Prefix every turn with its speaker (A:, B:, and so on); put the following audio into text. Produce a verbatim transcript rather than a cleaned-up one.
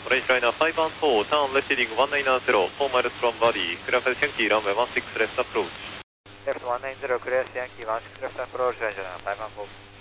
A: Orange liner five one four, turn left heading one nine zero, four miles from body, clear for Yankee runway one six left approach.
B: Left one nine zero, clear Yankee one six left approach, Orange liner five one four.